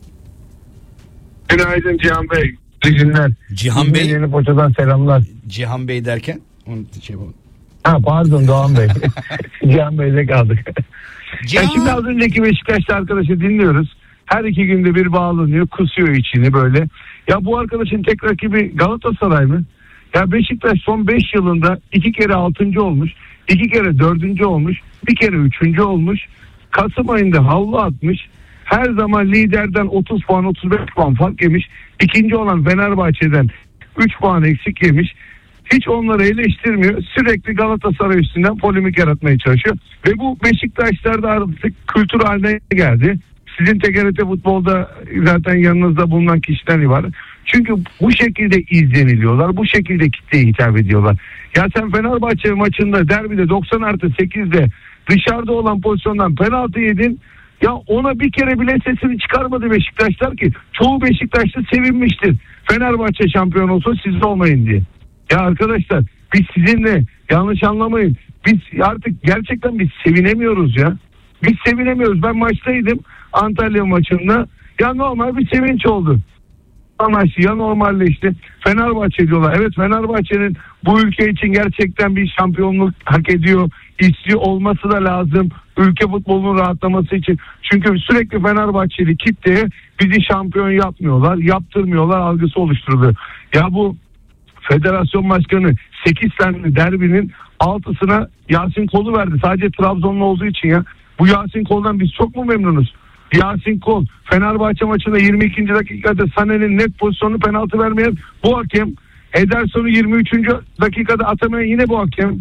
L: Günaydın Cihan Bey. İyi günler.
A: Cihan Bey.
L: Yeni Foça'dan selamlar.
A: Cihan Bey derken? Onu şey yapalım.
L: Ha pardon Doğan Bey. Cihan Bey'de kaldık.
A: Cihan...
L: Ya şimdi az önceki Beşiktaşlı arkadaşı dinliyoruz. Her iki günde bir bağlanıyor, kusuyor içini böyle. Ya bu arkadaşın tek rakibi Galatasaray mı? Ya Beşiktaş son beş yılında iki kere altıncı olmuş, iki kere dördüncü olmuş, bir kere üçüncü olmuş. Kasım ayında havlu atmış. Her zaman liderden otuz puan, otuz beş puan fark yemiş. İkinci olan Fenerbahçe'den üç puan eksik yemiş. Hiç onları eleştirmiyor. Sürekli Galatasaray üstünden polemik yaratmaya çalışıyor. Ve bu Beşiktaşlarda artık kültür haline geldi. Sizin T G R T Futbol'da zaten yanınızda bulunan kişiden ibaret. Çünkü bu şekilde izleniliyorlar. Bu şekilde kitleye hitap ediyorlar. Ya sen Fenerbahçe maçında derbide doksan artı sekizde dışarıda olan pozisyondan penaltı yedin. Ya ona bir kere bile sesini çıkarmadı Beşiktaşlar ki. Çoğu Beşiktaşlı sevinmiştir. Fenerbahçe şampiyon olsa siz olmayın diye. Ya arkadaşlar biz sizinle yanlış anlamayın. Biz artık gerçekten biz sevinemiyoruz ya. Biz sevinemiyoruz. Ben maçtaydım Antalya maçında. Ya normal bir sevinç oldu. Anlaştı ya normalleşti. Fenerbahçe diyorlar. Evet Fenerbahçe'nin bu ülke için gerçekten bir şampiyonluk hak ediyor. İstiyor olması da lazım. Ülke futbolunun rahatlaması için. Çünkü sürekli Fenerbahçeli kitleye bizi şampiyon yapmıyorlar. Yaptırmıyorlar algısı oluşturuluyor. Ya bu Federasyon Başkanı sekiz tane derbinin altısına Yasin Kol'u verdi. Sadece Trabzonlu olduğu için ya. Bu Yasin Kol'dan biz çok mu memnunuz? Yasin Kol Fenerbahçe maçında yirmi ikinci dakikada Sané'nin net pozisyonunu penaltı vermeyen bu hakem. Ederson'u yirmi üçüncü dakikada atamayan yine bu hakem.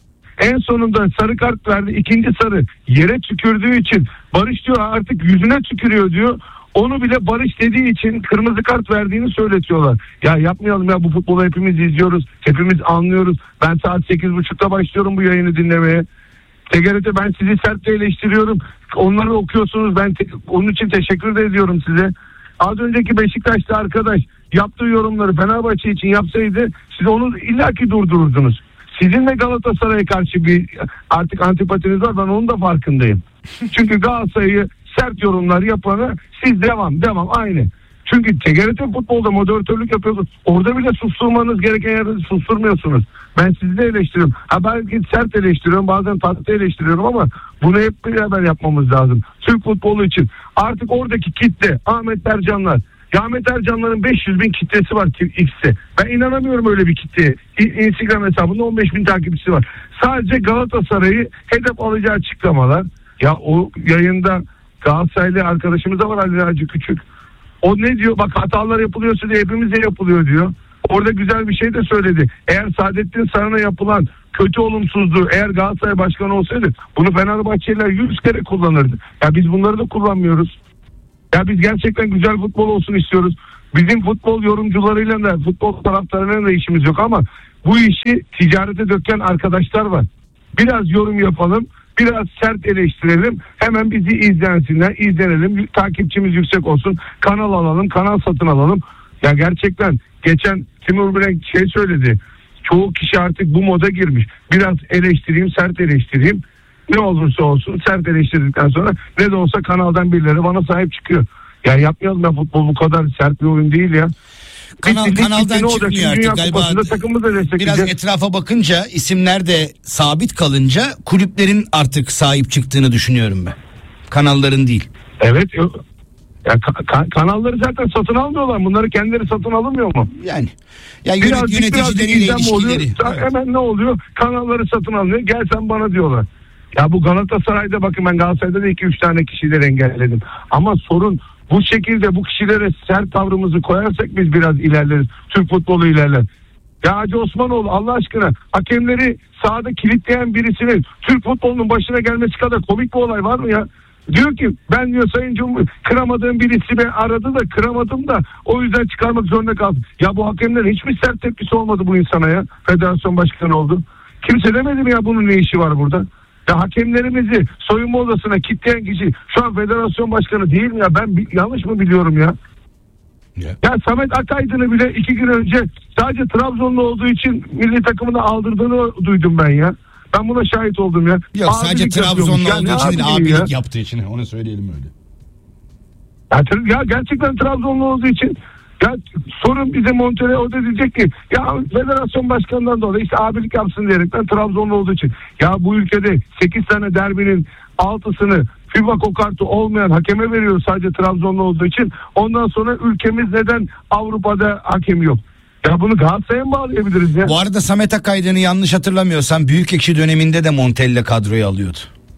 L: En sonunda sarı kart verdi. İkinci sarı yere tükürdüğü için Barış diyor artık yüzüne tükürüyor diyor. Onu bile Barış dediği için kırmızı kart verdiğini söyletiyorlar. Ya yapmayalım ya, bu futbolu hepimiz izliyoruz. Hepimiz anlıyoruz. Ben saat sekiz buçukta başlıyorum bu yayını dinlemeye. T G R T ben sizi sertçe eleştiriyorum. Onları okuyorsunuz. Ben te- onun için teşekkür de ediyorum size. Az önceki Beşiktaşlı arkadaş yaptığı yorumları Fenerbahçe için yapsaydı siz onu illaki durdururdunuz. Sizin de Galatasaray'a karşı bir artık antipatiniz var. Ben onun da farkındayım. Çünkü Galatasaray'ı sert yorumlar yapana siz devam devam aynı. Çünkü T G R T Futbol'da moderatörlük yapıyorsunuz. Orada bile susturmanız gereken yerde susturmuyorsunuz. Ben sizi de eleştiriyorum. Ha belki sert eleştiriyorum, bazen tatlı eleştiriyorum ama bunu hep beraber yapmamız lazım. Türk futbolu için. Artık oradaki kitle Ahmet Ercanlar. Ya Ahmet Ercanlar'ın beş yüz bin kitlesi var X'te. Ben inanamıyorum öyle bir kitleye. Instagram hesabında on beş bin takipçisi var. Sadece Galatasaray'ı hedef alacağı açıklamalar. Ya o yayında Galatasaraylı arkadaşımız da var, Ali Hacı Küçük. O ne diyor? Bak hatalar yapılıyorsa diye hepimize yapılıyor diyor. Orada güzel bir şey de söyledi. Eğer Saadettin Saran'a yapılan kötü olumsuzluğu eğer Galatasaray başkanı olsaydı bunu Fenerbahçeliler yüz kere kullanırdı. Ya biz bunları da kullanmıyoruz. Ya biz gerçekten güzel futbol olsun istiyoruz. Bizim futbol yorumcularıyla da futbol taraftarlarıyla da işimiz yok ama bu işi ticarete döken arkadaşlar var. Biraz yorum yapalım, biraz sert eleştirelim, hemen bizi izlensinler, izlenelim, takipçimiz yüksek olsun, kanal alalım, kanal satın alalım. Ya gerçekten geçen Timur Bülent şey söyledi, çoğu kişi artık bu moda girmiş. Biraz eleştireyim, sert eleştireyim, ne olursa olsun sert eleştirdikten sonra ne de olsa kanaldan birileri bana sahip çıkıyor. Ya yapmayalım ya, futbol bu kadar sert bir oyun değil ya.
A: Kanal,
L: Bitti,
A: kanaldan
L: bitti,
A: çıkmıyor artık galiba. Biraz etrafa bakınca, isimler de sabit kalınca kulüplerin artık sahip çıktığını düşünüyorum ben. Kanalların değil.
L: Evet. Ya ka- kanalları zaten satın almıyorlar. Bunları kendileri satın alınmıyor mu?
A: Yani. Ya yönet,
L: birazcık,
A: yöneticileriyle
L: birazcık
A: ilişkileri.
L: Evet. Hemen ne oluyor? Kanalları satın alınıyor. Gel sen bana diyorlar. Ya bu Galatasaray'da bakın, ben Galatasaray'da da iki üç tane kişileri engelledim. Ama sorun bu şekilde bu kişilere sert tavrımızı koyarsak biz biraz ilerleriz. Türk futbolu ilerler. Ya Hacı Osmanoğlu Allah aşkına, hakemleri sahada kilitleyen birisinin Türk futbolunun başına gelmesi kadar komik bir olay var mı ya? Diyor ki ben diyor Sayın Cumhur kıramadığım birisi beni aradı da kıramadım da o yüzden çıkarmak zorunda kaldım. Ya bu hakemlerin hiçbir sert tepkisi olmadı bu insana ya. Federasyon başkanı oldu. Kimse demedi mi ya bunun ne işi var burada? Ya hakemlerimizi soyunma odasına kilitleyen kişi şu an federasyon başkanı değil mi ya? Ben yanlış mı biliyorum ya? Yeah. Ya Samet Akaydın'ı bile iki gün önce sadece Trabzonlu olduğu için milli takımını aldırdığını duydum ben ya. Ben buna şahit oldum ya.
A: Yok abilik sadece Trabzonlu
L: ya,
A: olduğu için abilik ya. yaptığı için, onu söyleyelim öyle.
L: Ya, ya gerçekten Trabzonlu olduğu için ya sorun bize Montero, o da diyecek ki ya federasyon başkanından dolayı işte abilik yapsın diyerekten Trabzonlu olduğu için. Ya bu ülkede sekiz tane derbinin altısını FIFA kokartı olmayan hakeme veriyor sadece Trabzonlu olduğu için. Ondan sonra ülkemiz neden Avrupa'da hakem yok? Ya bunu Galatasaray'a mı bağlayabiliriz ya?
A: Bu arada Samet Akaydın'ı yanlış hatırlamıyorsam Büyükekşi döneminde de Montella kadroya alıyordu.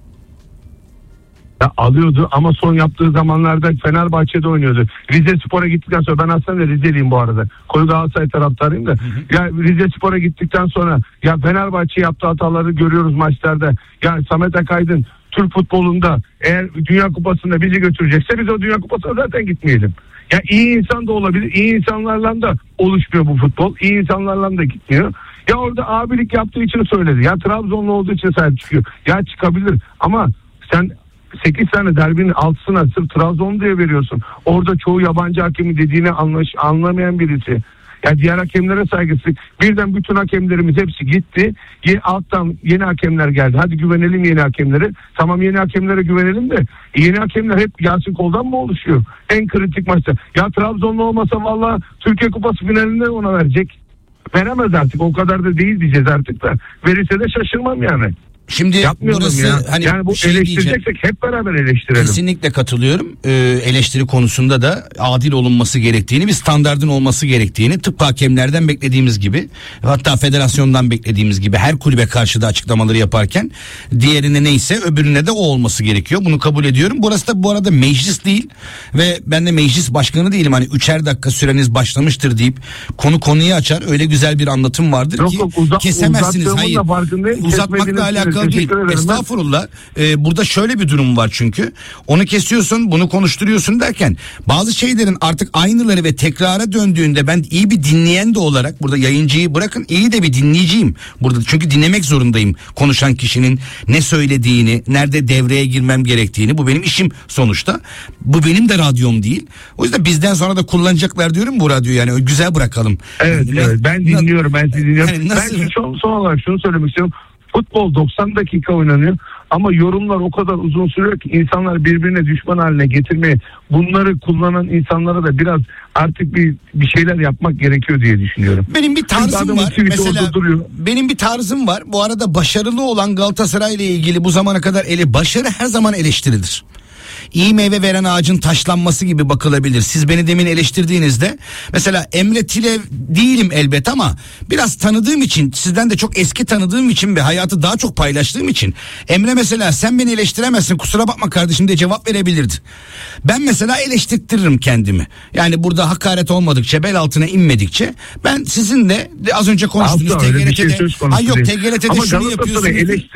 L: Ya alıyordu ama son yaptığı zamanlarda Fenerbahçe'de oynuyordu. Rize Spor'a gittikten sonra, ben aslında Rizeliyim bu arada. Koyu Galatasaray taraftarıyım da. Hı hı. Ya Rize Spor'a gittikten sonra ya Fenerbahçe yaptığı hataları görüyoruz maçlarda. Ya Samet Akaydın Türk futbolunda eğer Dünya Kupası'nda bizi götürecekse biz o Dünya Kupası'na zaten gitmeyelim. Ya iyi insan da olabilir. İyi insanlarla da oluşmuyor bu futbol. İyi insanlarla da gitmiyor. Ya orada abilik yaptığı için söyledi. Ya Trabzonlu olduğu için sahip çıkıyor. Ya çıkabilir ama sen sekiz tane derbinin altısına sırf Trabzon diye veriyorsun. Orada çoğu yabancı hakemi dediğini anlaş, anlamayan birisi. Ya diğer hakemlere saygısı. Birden bütün hakemlerimiz hepsi gitti. Ye, alttan yeni hakemler geldi. Hadi güvenelim yeni hakemlere. Tamam, yeni hakemlere güvenelim de yeni hakemler hep Yasin Kol'dan mı oluşuyor? En kritik maçta. Ya Trabzonlu olmasa vallahi Türkiye Kupası finalinde ona verecek. Veremez artık. O kadar da değil diyeceğiz artık da. Verirse de şaşırmam yani.
A: Şimdi burası
L: ya.
A: hani
L: yani bu
A: şey
L: eleştireceksek hep beraber eleştirelim.
A: Kesinlikle katılıyorum. Ee, eleştiri konusunda da adil olunması gerektiğini, bir standardın olması gerektiğini, tıpkı hakemlerden beklediğimiz gibi, hatta federasyondan beklediğimiz gibi her kulübe karşı da açıklamaları yaparken diğerine neyse öbürüne de o olması gerekiyor. Bunu kabul ediyorum. Burası da bu arada meclis değil ve ben de meclis başkanı değilim. Hani üçer dakika süreniz başlamıştır deyip konu konuyu açar. Öyle güzel bir anlatım vardır
L: yok,
A: ki
L: yok, uza,
A: kesemezsiniz. Hayır. Uzatmakla alakalı değil. Estağfurullah. Ee, burada şöyle bir durum var çünkü. Onu kesiyorsun, bunu konuşturuyorsun derken bazı şeylerin artık aynıları ve tekrara döndüğünde ben iyi bir dinleyen de olarak, burada yayıncıyı bırakın, iyi de bir dinleyiciyim. Burada çünkü dinlemek zorundayım konuşan kişinin ne söylediğini, nerede devreye girmem gerektiğini. Bu benim işim sonuçta. Bu benim de radyom değil. O yüzden bizden sonra da kullanacaklar diyorum bu radyoyu, yani güzel bırakalım.
L: Evet,
A: yani,
L: evet ben dinliyorum, ben sizi dinliyorum. Yani
A: nasıl?
L: Ben son, son olarak şunu söylemek istiyorum. Futbol doksan dakika oynanıyor ama yorumlar o kadar uzun sürüyor ki insanlar birbirine düşman haline getirmeye, bunları kullanan insanlara da biraz artık bir bir şeyler yapmak gerekiyor diye düşünüyorum.
A: Benim bir tarzım var. Mesela benim bir tarzım var. Bu arada başarılı olan Galatasaray ile ilgili bu zamana kadar ele başarı her zaman eleştirilir. İyi meyve veren ağacın taşlanması gibi bakılabilir. Siz beni demin eleştirdiğinizde mesela Emre Tilev değilim elbet ama biraz tanıdığım için, sizden de çok eski tanıdığım için ve hayatı daha çok paylaştığım için Emre mesela sen beni eleştiremezsin kusura bakma kardeşim diye cevap verebilirdi. Ben mesela eleştirtirim kendimi. Yani burada hakaret olmadıkça, bel altına inmedikçe ben sizin de az önce konuştuğunuz T G R T'de şey ay yok T G R T'de şunu yapıyorsunuz.
L: Eleştiren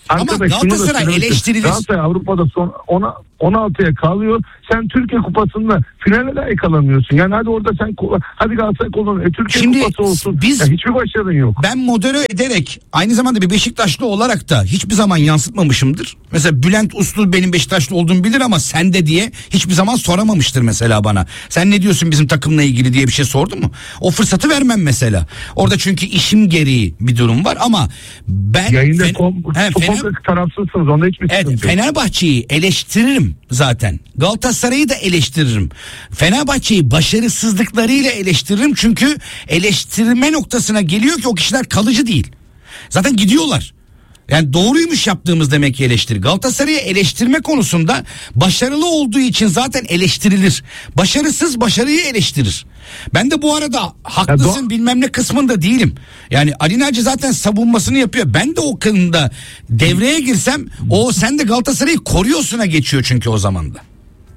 L: Arkadaş,
A: Ama
L: şunu da
A: Galatasaray
L: söylemek istiyorum.
A: eleştirilir.
L: Galatasaray Avrupa'da son ona on altıya kalıyor. Sen Türkiye Kupası'nda finale layık alamıyorsun. Yani hadi orada sen hadi Galatasaray kolunu e, Türkiye
A: Şimdi
L: Kupası olsun.
A: biz-
L: Ya hiçbir başarın yok.
A: Ben modere ederek aynı zamanda bir Beşiktaşlı olarak da hiçbir zaman yansıtmamışımdır. Mesela Bülent Uslu benim Beşiktaşlı olduğumu bilir ama sen de diye hiçbir zaman soramamıştır mesela bana. Sen ne diyorsun bizim takımla ilgili diye bir şey sordu mu? O fırsatı vermem mesela. Orada çünkü işim gereği bir durum var ama ben
L: Yayında
A: Fen-
L: kom,
A: He,
L: çok
A: Fener-
L: tarafsızsınız. Onda hiçbir
A: Evet,
L: sıkıntı yok.
A: Fenerbahçe'yi eleştiririm zaten. Galatasaray'ı da eleştiririm. Fenerbahçe'yi başarısızlıklarıyla eleştiririm çünkü eleştirme noktasına geliyor ki o kişiler kalıcı değil. Zaten gidiyorlar. Yani doğruymuş yaptığımız demek ki eleştiri. Galatasaray'ı eleştirme konusunda başarılı olduğu için zaten eleştirilir. Başarısız başarıyı eleştirir. Ben de bu arada haklısın
L: Ya do-
A: bilmem ne kısmında değilim. Yani Ali Naci zaten savunmasını yapıyor. Ben de o konuda devreye girsem o sen de Galatasaray'ı koruyorsun'a geçiyor çünkü o zaman da.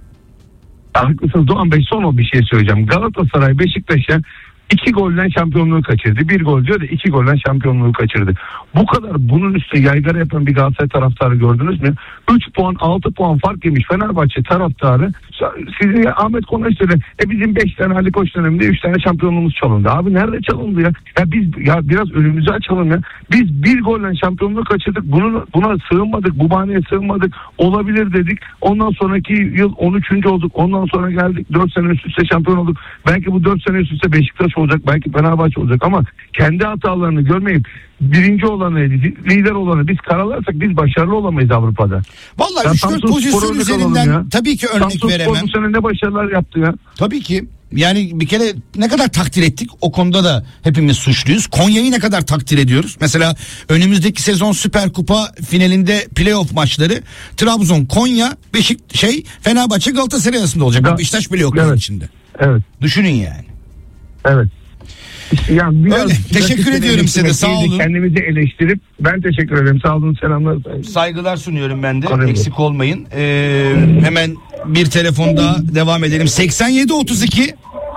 L: Haklısınız Doğan Bey, son o bir şey söyleyeceğim. Galatasaray Beşiktaş'a iki golden şampiyonluğu kaçırdı. Bir gol diyor da iki golden şampiyonluğu kaçırdı. Bu kadar bunun üstüne yaygara yapan bir Galatasaray taraftarı gördünüz mü? üç puan altı puan fark yemiş Fenerbahçe taraftarı. Size Ahmet Konaş söyle. E bizim beş tane Ali Koç döneminde üç tane şampiyonluğumuz çalındı. Abi nerede çalındı ya? Ya biz ya biraz önümüzü açalım ya. Biz bir golden şampiyonluğu kaçırdık. Bunu, buna sığınmadık. Bu bahaneye sığınmadık. Olabilir dedik. Ondan sonraki yıl on üçüncü olduk. Ondan sonra geldik. dört sene üst üste şampiyon olduk. Belki bu dört sene üst üste Beşiktaş olacak. Belki Fenerbahçe olacak ama kendi hatalarını görmeyip birinci olanı, lider olanı biz karalarsak biz başarılı olamayız Avrupa'da.
A: Vallahi
L: Ya
A: üç dört
L: Samsun
A: pozisyon
L: Spor'u örnek
A: üzerinden
L: alalım ya.
A: tabii ki örnek
L: Samsun Spor
A: veremem.
L: bu sene ne başarılar yaptı ya.
A: Tabii ki. Yani bir kere ne kadar takdir ettik o konuda da hepimiz suçluyuz. Konya'yı ne kadar takdir ediyoruz. Mesela önümüzdeki sezon Süper Kupa finalinde playoff maçları Trabzon, Konya, Beşik şey Fenerbahçe, Galatasaray arasında olacak.
L: Ya,
A: Beşiktaş bile yok bunun
L: evet.
A: içinde.
L: Evet.
A: Düşünün yani.
L: Evet. İşte yani biraz
A: Öyle. Teşekkür
L: rakipleri
A: ediyorum size de, sağ
L: eleştirmek değil de
A: olun.
L: Kendimizi eleştirip ben teşekkür ederim. Sağ olun, selamlar.
A: Saygılar sunuyorum ben de.
L: Arayın.
A: Eksik olmayın. Ee, hemen bir telefon daha devam edelim. seksen yedi otuz iki.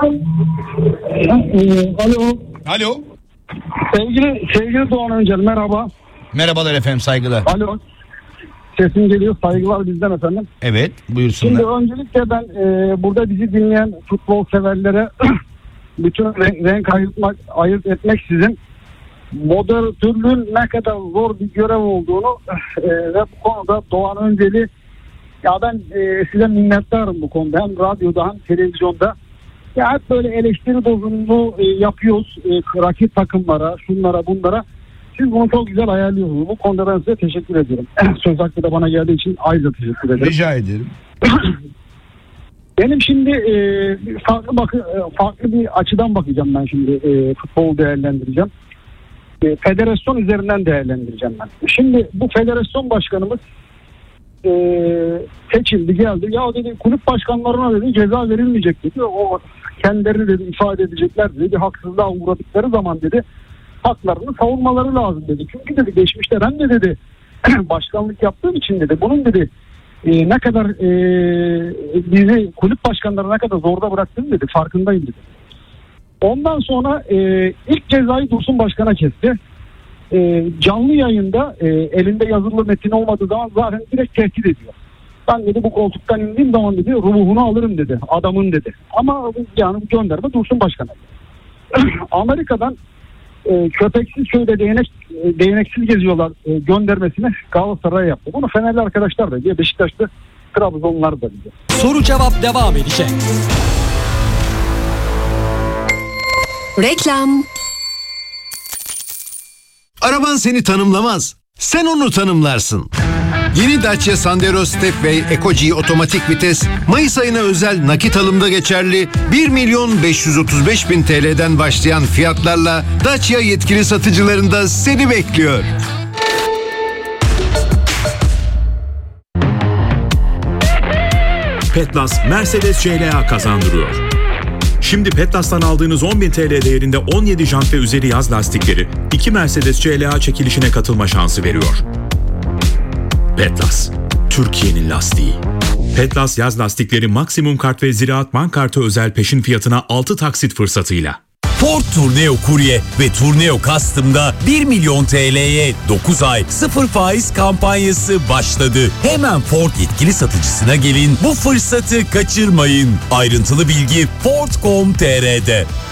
M: Alo.
A: Alo.
M: Sevgili sevgili Doğan Öncel, merhaba.
A: Merhabalar efendim, saygılar.
M: Alo. Sesim geliyor, saygılar bizden efendim.
A: Evet, buyursunlar.
M: Şimdi öncelikle ben e, burada bizi dinleyen futbol severlere bütün renk, renk ayırtmak, ayırt etmeksizin moderatörlüğün ne kadar zor bir görev olduğunu e, ve bu konuda Doğan Öncel'i ya ben e, size minnettarım bu konuda. Hem radyoda hem televizyonda. Ya hep böyle eleştiri dozunu e, yapıyoruz. E, rakip takımlara, şunlara, bunlara. Siz bunu çok güzel ayarlıyorsunuz. Bu konuda ben size teşekkür ediyorum. Söz hakkı da bana geldiği için ayrıca teşekkür ederim.
A: Rica ederim.
M: Benim şimdi e, farklı bakı, e, farklı bir açıdan bakacağım ben şimdi e, futbolu değerlendireceğim. E, federasyon üzerinden değerlendireceğim ben. Şimdi bu federasyon başkanımız e, seçildi geldi. Ya dedi kulüp başkanlarına dedi ceza verilmeyecek dedi. O kendilerini dedi ifade edecekler dedi. Bir haksızlığa uğradıkları zaman dedi haklarını savunmaları lazım dedi. Çünkü dedi geçmişte ben de dedi başkanlık yaptığım için dedi bunun dedi e, ne kadar e, bizi kulüp başkanları ne kadar zorda bıraktığını dedi farkındayım dedi. Ondan sonra e, ilk cezayı Dursun Başkan'a kesti. E, canlı yayında e, elinde yazılı metin olmadığı zaman zaten direkt tehdit ediyor. Ben dedi bu koltuktan indiğim zaman dedi ruhunu alırım dedi adamın dedi. Ama yani gönderme Dursun Başkan'a. Amerika'dan e, köpeksiz köyde değnek, e, değneksiz geziyorlar e, göndermesini Galatasaray yaptı. Bunu Fenerli arkadaşlar da diye Beşiktaş'ta Trabzonlar da diyor.
B: Soru cevap devam edecek.
N: Reklam.
O: Araban seni tanımlamaz. Sen onu tanımlarsın. Yeni Dacia Sandero Stepway Eco-G otomatik vites Mayıs ayına özel nakit alımda geçerli bir milyon beş yüz otuz beş bin T L'den başlayan fiyatlarla Dacia yetkili satıcılarında seni bekliyor.
P: Petlas Mercedes C L A kazandırıyor. Şimdi Petlas'tan aldığınız on bin T L değerinde on yedi jant ve üzeri yaz lastikleri iki Mercedes C L A çekilişine katılma şansı veriyor. Petlas, Türkiye'nin lastiği. Petlas yaz lastikleri maksimum kart ve Ziraat Bank kartı özel peşin fiyatına altı taksit fırsatıyla.
J: Ford Tourneo Courier ve Tourneo Custom'da bir milyon T L'ye dokuz ay sıfır faiz kampanyası başladı. Hemen Ford yetkili satıcısına gelin, bu fırsatı kaçırmayın. Ayrıntılı bilgi Ford nokta com nokta tr''de.